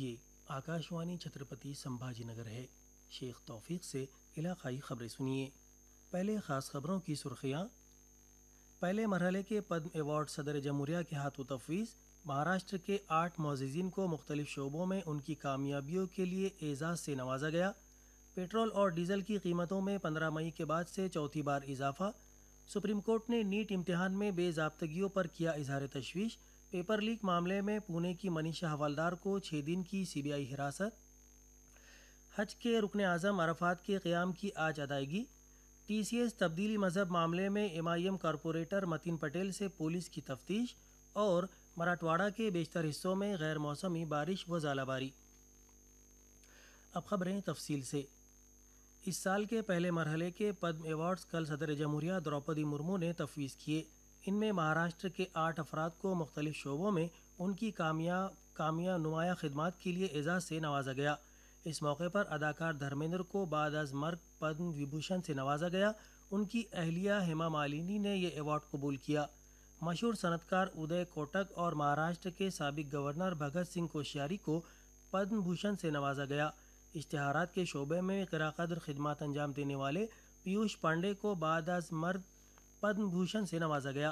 یہ آکاشوانی چھترپتی سمبھاجی نگر ہے۔ شیخ توفیق سے علاقائی خبریں سنیے۔ پہلے خاص خبروں کی سرخیاں۔ پہلے مرحلے کے پدم ایوارڈ صدر جمہوریہ کے ہاتھوں تفویض۔ مہاراشٹر کے 8 معززین کو مختلف شعبوں میں ان کی کامیابیوں کے لیے اعزاز سے نوازا گیا۔ پیٹرول اور ڈیزل کی قیمتوں میں 15 مئی کے بعد سے چوتھی بار اضافہ۔ سپریم کورٹ نے نیٹ امتحان میں بے ضابطگیوں پر کیا اظہار تشویش۔ پیپر لیک معاملے میں پونے کی منیشا حوالدار کو 6 دن کی CBI حراست۔ حج کے رکن اعظم عرفات کے قیام کی آج ادائیگی۔ TCS تبدیلی مذہب معاملے میں MIM کارپوریٹر متین پٹیل سے پولیس کی تفتیش، اور مراٹھواڑہ کے بیشتر حصوں میں غیر موسمی بارش و ژالہ باری۔ اب خبریں تفصیل سے۔ اس سال کے پہلے مرحلے کے پدم ایوارڈز کل صدر جمہوریہ دروپدی مرمو نے تفویض کیے۔ ان میں مہاراشٹر کے 8 افراد کو مختلف شعبوں میں ان کی نمایاں خدمات کے لیے اعزاز سے نوازا گیا۔ اس موقع پر اداکار دھرمیندر کو بعد از مرگ پدم وبھوشن سے نوازا گیا۔ ان کی اہلیہ ہیما مالنی نے یہ ایوارڈ قبول کیا۔ مشہور صنعت کار ادے کوٹک اور مہاراشٹر کے سابق گورنر بھگت سنگھ کوشیاری کو پدم بھوشن سے نوازا گیا۔ اشتہارات کے شعبے میں قراقدر خدمات انجام دینے والے پیوش پانڈے کو بعد از مرگ پدم بھوشن سے نوازا گیا۔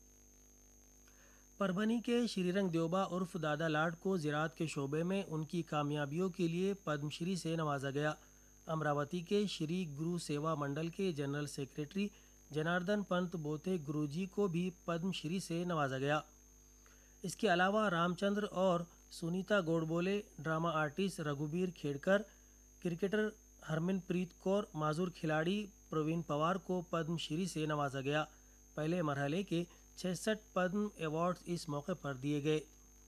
پربھنی کے شری رنگ دیوبا عرف دادا لاڈ کو زراعت کے شعبے میں ان کی کامیابیوں کے لیے پدم شری سے نوازا گیا۔ امراوتی کے شری گرو سیوا منڈل کے جنرل سیکریٹری جناردن پنت بوتھے گرو جی کو بھی پدم شری سے نوازا گیا۔ اس کے علاوہ رام چندر اور Sunita گوڈبولے، drama artist رگھوبیر کھیڈکر، cricketer Hermann پریت کور، معذور کھلاڑی پروین پوار کو پدم شری سے نوازا گیا۔ پہلے مرحلے کے 66 پدم ایوارڈز اس موقع پر دیے گئے۔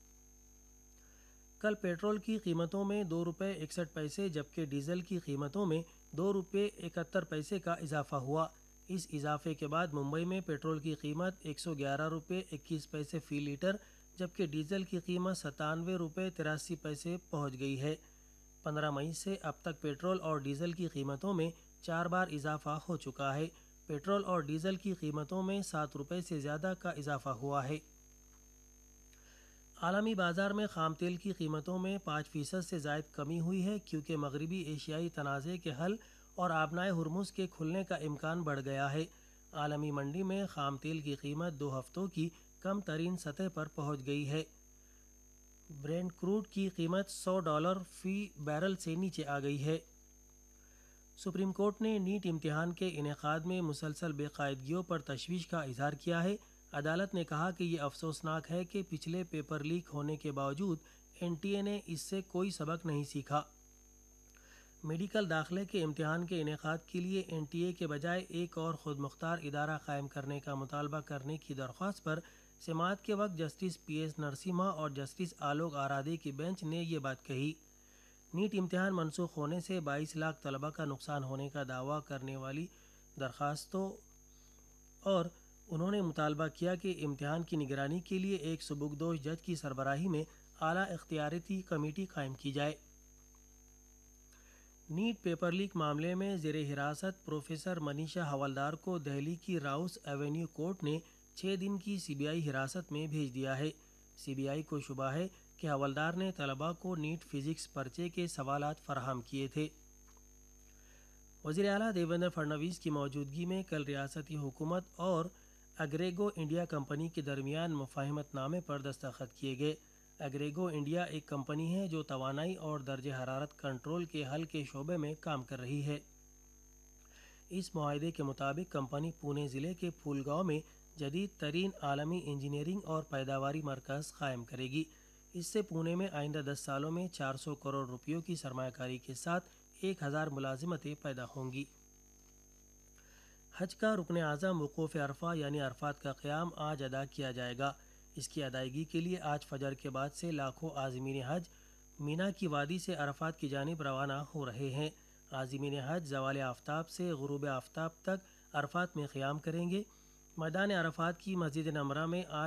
کل پیٹرول کی قیمتوں میں 2 روپے 61 پیسے جبکہ ڈیزل کی قیمتوں میں 2 روپے 71 پیسے کا اضافہ ہوا۔ اس اضافے کے بعد ممبئی میں پیٹرول کی قیمت 111 روپے 21 پیسے فی لیٹر جبکہ ڈیزل کی قیمت 97 روپے 83 پیسے پہنچ گئی ہے۔ 15 مئی سے اب تک پیٹرول اور ڈیزل کی قیمتوں میں 4 بار اضافہ ہو چکا ہے۔ پیٹرول اور ڈیزل کی قیمتوں میں 7 روپے سے زیادہ کا اضافہ ہوا ہے۔ عالمی بازار میں خام تیل کی قیمتوں میں 5% سے زائد کمی ہوئی ہے کیونکہ مغربی ایشیائی تنازع کے حل اور آبنائے ہرمز کے کھلنے کا امکان بڑھ گیا ہے۔ عالمی منڈی میں خام تیل کی قیمت 2 ہفتوں کی کم ترین سطح پر پہنچ گئی ہے۔ برینٹ کروڈ کی قیمت $100 فی بیرل سے نیچے آ گئی ہے۔ سپریم کورٹ نے نیٹ امتحان کے انعقاد میں مسلسل بے قاعدگیوں پر تشویش کا اظہار کیا ہے۔ عدالت نے کہا کہ یہ افسوسناک ہے کہ پچھلے پیپر لیک ہونے کے باوجود NTA نے اس سے کوئی سبق نہیں سیکھا۔ میڈیکل داخلے کے امتحان کے انعقاد کے لیے NTA کے بجائے ایک اور خود مختار ادارہ قائم کرنے کا مطالبہ کرنے کی درخواست پر سماعت کے وقت جسٹس PS نرسمہا اور جسٹس آلوک آرادھے کی بینچ نے یہ بات کہی۔ نیٹ امتحان منسوخ ہونے سے 22 لاکھ طلبہ کا نقصان ہونے کا دعویٰ کرنے والی درخواستوں اور انہوں نے مطالبہ کیا کہ امتحان کی نگرانی کے لیے ایک سبکدوش جج کی سربراہی میں اعلیٰ اختیاراتی کمیٹی قائم کی جائے۔ نیٹ پیپر لیک معاملے میں زیر حراست پروفیسر منیشا حوالدار کو دہلی کی راؤس ایونیو کورٹ نے 6 دن کی CBI حراست میں بھیج دیا ہے۔ CBI کو شبہ ہے کہ حوالدار نے طلباء کو نیٹ فزکس پرچے کے سوالات فراہم کیے تھے۔ وزیر اعلیٰ دیویندر فڈنویس کی موجودگی میں کل ریاستی حکومت اور اگریگو انڈیا کمپنی کے درمیان مفاہمت نامے پر دستخط کیے گئے۔ اگریگو انڈیا ایک کمپنی ہے جو توانائی اور درجہ حرارت کنٹرول کے حل کے شعبے میں کام کر رہی ہے۔ اس معاہدے کے مطابق کمپنی پونے ضلع کے پھول گاؤں میں جدید ترین عالمی انجینئرنگ اور پیداواری مرکز قائم کرے گی۔ اس سے پونے میں آئندہ 10 سالوں میں 400 کروڑ روپیوں کی سرمایہ کاری کے ساتھ 1000 ملازمتیں پیدا ہوں گی۔ حج کا رکن اعظم وقوف عرفہ یعنی عرفات کا قیام آج ادا کیا جائے گا۔ اس کی ادائیگی کے لیے آج فجر کے بعد سے لاکھوں عازمین حج مینا کی وادی سے عرفات کی جانب روانہ ہو رہے ہیں۔ عازمین حج زوال آفتاب سے غروب آفتاب تک عرفات میں قیام کریں گے۔ میدان عرفات کی مسجد نمرہ میں آج